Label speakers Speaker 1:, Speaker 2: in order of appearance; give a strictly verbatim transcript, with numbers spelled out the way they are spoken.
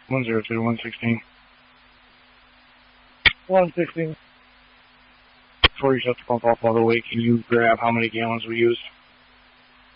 Speaker 1: one zero two, one sixteen.
Speaker 2: one sixteen.
Speaker 1: Before you shut the pump off all the way, can you grab how many gallons we used?